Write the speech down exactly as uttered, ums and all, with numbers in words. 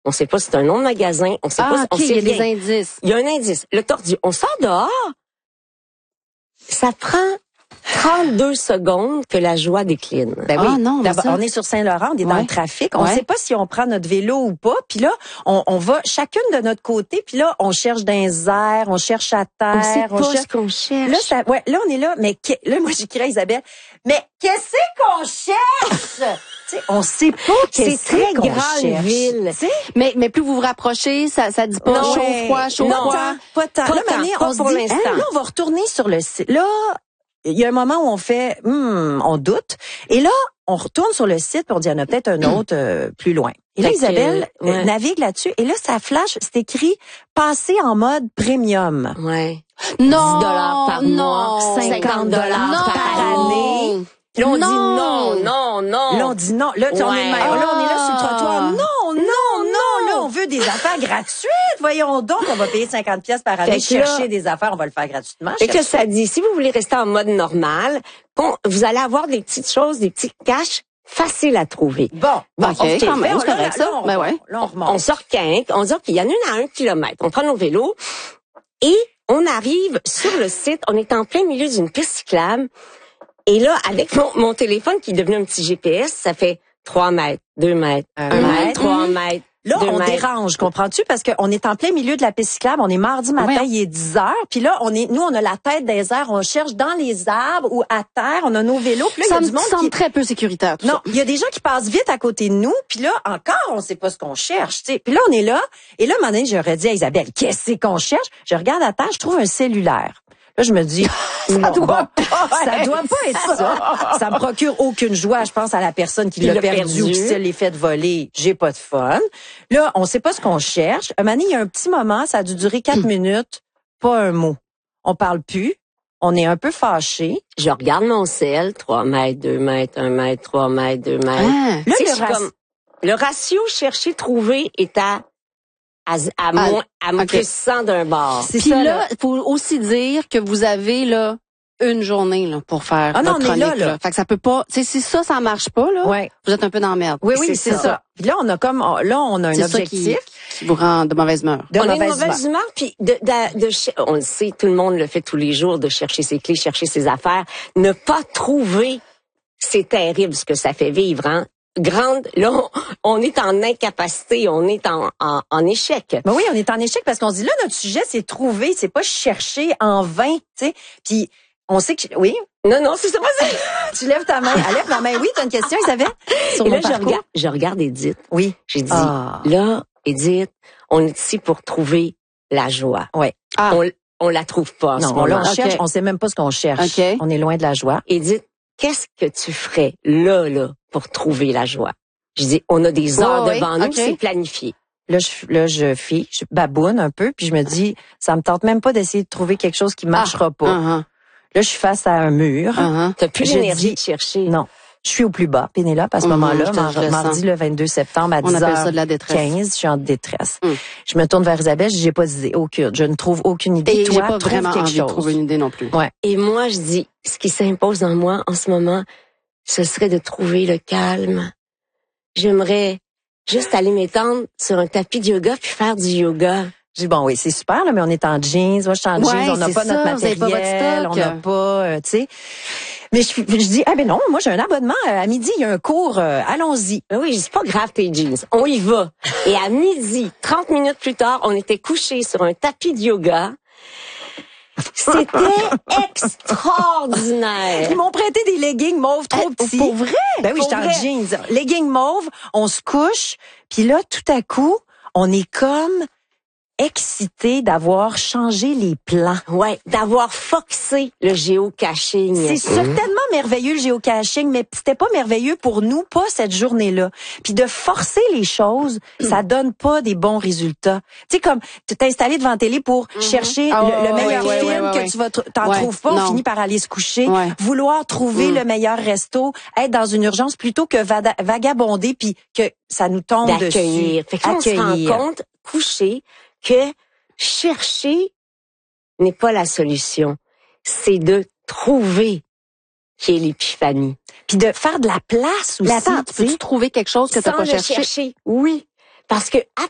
On sait pas si c'est un nom de magasin. On sait ah, pas. OK, On sait il y a rien. des indices. Il y a un indice. Le tordu. On sort dehors. Ça prend trente-deux secondes que la joie décline. Ben oui. Ah non, mais D'abord, ça- on est sur Saint-Laurent, on est dans Ouais. le trafic. On Ouais. sait pas si on prend notre vélo ou pas. Puis là, on, on va chacune de notre côté. Puis là, on cherche dans les airs, on cherche à terre. On sait pas cherche... ce qu'on cherche. Là, ça, ouais, là, on est là. Mais que- là, moi, j'écris à Isabelle. Mais qu'est-ce qu'on cherche? Tu sais, on sait pas qu'est-ce c'est très qu'on grande cherche. ville. Tu sais? Mais, mais plus vous vous rapprochez, ça, ça dit pas Non, chaud, ouais. froid, chaud, Non. froid. Pas tant. Pas Là, tant, Mané, pas on se pour dit, l'instant. hein, là, on va retourner sur le site. Là, il y a un moment où on fait, hmm, on doute. Et là, on retourne sur le site pour dire, il y en a peut-être un autre euh, plus loin. Et là, Fait que, Isabelle euh, ouais. navigue là-dessus. Et là, ça flash, c'est écrit, passer en mode premium. Ouais. Non, dix dollars par non, mois, cinquante dollars non, par année. Là, on Non. dit non, non, non. Là, on dit non. Là, tu sais, on est, Ouais. là, on est là sur le Ah. trottoir. Non, non, non. Là, on veut des affaires gratuites. Voyons donc, on va payer cinquante pièces par année, Fait que là- chercher des affaires, on va le faire gratuitement. Fait que Chercher- ça dit, si vous voulez rester en mode normal, qu'on- vous allez avoir des petites choses, des petits caches faciles à trouver. Bon, bon, OK, quand même, Là, c'est là, correct, là, ça. on Ben remonte. ouais. Là, on remonte. On sort quinque, on dit qu'il y en a une à un kilomètre. On prend nos vélos et on arrive sur le site. On est en plein milieu d'une piste cyclable. Et là, avec mon, mon téléphone qui est devenu un petit G P S, ça fait trois mètres, deux mètres, Un un mètre. mètre, trois mètres. Là, deux on mètres. dérange, comprends-tu? Parce qu'on est en plein milieu de la piste cyclable, on est mardi matin, Ouais. il est dix heures, puis là, on est, nous, on a la tête des airs, on cherche dans les arbres ou à terre, on a nos vélos, puis là, il y Ça a me du monde semble qui... très peu sécuritaire, tout Non, ça. il y a des gens qui passent vite à côté de nous, puis là, encore, on sait pas ce qu'on cherche, tu sais. Puis là, on est là, et là, à un moment donné, j'aurais dit à Isabelle, qu'est-ce qu'on cherche? Je regarde à terre, je trouve un cellulaire. Là, je me dis, ça Non, doit bon. pas, ça doit pas être ça. Ça me procure aucune joie. Je pense à la personne qui Qui l'a l'a perdu, perdu. ou qui se l'est fait voler. J'ai pas de fun. Là, on sait pas ce qu'on cherche. Un moment donné, il y a un petit moment, ça a dû durer quatre minutes, pas un mot. On parle plus. On est un peu fâchés. Je regarde mon sel, trois mètres, deux mètres, un mètre, trois mètres, deux mètres. Ah. Là, Tu sais, le je suis raci- comme- le ratio chercher-trouver est à, à, à, moins, à ok. plus cent d'un bord. c'est Puis ça, là, il faut aussi dire que vous avez là une journée là pour faire Ah non, votre on est là, chronique. là. Fait que ça peut pas, tu sais, si ça, ça marche pas là, Ouais. vous êtes un peu dans la merde. Oui, oui, C'est c'est ça. ça. Puis là, on a comme, on- là, on a un C'est ça qui, objectif qui vous rend de mauvaise humeur. de on a une mauvaise mauvaise humeur, puis de, de, de, ch- on le sait, tout le monde le fait tous les jours, de chercher ses clés, chercher ses affaires. Ne pas trouver, c'est terrible ce que ça fait vivre, hein. Grande, là, on, on est en incapacité, on est en, en, en échec. Ben oui, on est en échec parce qu'on se dit là, notre sujet, c'est trouver, c'est pas chercher en vain, tu sais. Puis on sait que, oui, Non, non, c'est ça, vas-y. tu lèves ta main. Elle lève la main. Oui, t'as une question, Isabelle? Sur Et là, mon je parcours? regarde, je regarde Edith. Oui. J'ai dit, Ah. là, Edith, on est ici pour trouver la joie. Ouais. Ah. On, on la trouve pas en ce Non, on, moment. là, on Ok. cherche, on sait même pas ce qu'on cherche. Ok. On est loin de la joie. Edith, qu'est-ce que tu ferais là, là, pour trouver la joie? Je dis, on a des heures Ouais, ouais, devant nous, ok. c'est planifié. Là, je, là, je fie, je baboune un peu, puis je me dis, ça me tente même pas d'essayer de trouver quelque chose qui marchera pas. Uh-huh. Là, je suis face à un mur. Uh-huh. T'as plus Je l'énergie dis- de chercher. Non. Je suis au plus bas, Pénélope, à ce Mhm, moment-là, je te- mar- je le mardi sens. le vingt-deux septembre à On dix appelle ça heures de la détresse. quinze, je suis en détresse. Mm. Je me tourne vers Isabelle, je dis, j'ai pas d'idée, aucune. Je ne trouve aucune idée. Et Toi, j'ai pas trouve vraiment quelque envie de chose. trouver une idée non plus. Ouais. Et moi, je dis, ce qui s'impose en moi en ce moment, ce serait de trouver le calme. J'aimerais juste aller m'étendre sur un tapis de yoga puis faire du yoga. Je dis, bon, oui, c'est super, là, mais on est en jeans. Moi, je suis en Ouais, jeans. On n'a c'est pas ça, notre vous avez pas votre matériel. stock. On n'a pas, euh, tu sais. Mais je, je dis, ah ben non, moi, j'ai un abonnement. euh, À midi, il y a un cours. euh, allons-y. Ben oui, c'est pas grave tes jeans. On y va. Et à midi, trente minutes plus tard, on était couchés sur un tapis de yoga. C'était extraordinaire. Ils m'ont prêté des leggings mauves trop Eh, petits. pour vrai? Ben oui, Pour j'étais en vrai? jeans. Leggings mauves, on se couche. Puis là, tout à coup, on est comme excité d'avoir changé les plans. Ouais, d'avoir foxé le géocaching. C'est certainement merveilleux le géocaching, mais c'était pas merveilleux pour nous, pas cette journée-là. Puis de forcer les choses, ça donne pas des bons résultats. Tu sais, comme tu t'es installé devant la télé pour chercher Ah, le, ouais, le meilleur ouais, film ouais, ouais, que ouais. tu vas tr- t'en Ouais, trouves pas, on non. finit par aller se coucher, Ouais. vouloir trouver Mm. le meilleur resto, être dans une urgence plutôt que vada- vagabonder puis que ça nous tombe dessus. D'accueillir. Fait que là, on se Accueillir. rend compte, couché, que chercher n'est pas la solution. C'est de trouver qui est l'épiphanie. Puis de faire de la place aussi. Mais attends, tu tu sais. peux-tu trouver quelque chose que t'as Sans pas le cherché? chercher. Oui. Parce que à